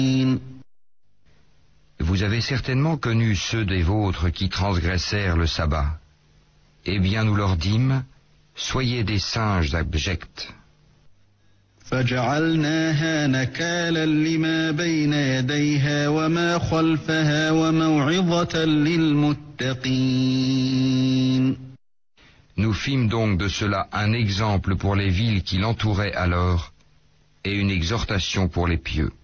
Vous avez certainement connu ceux des vôtres qui transgressèrent le sabbat. Eh bien nous leur dîmes, soyez des singes abjects. فجعلناها نكالا لما بين يديها وما خلفها وموعظة للمتقين. Nous fîmes donc de cela un exemple pour les villes qui l'entouraient alors, et une exhortation pour les pieux.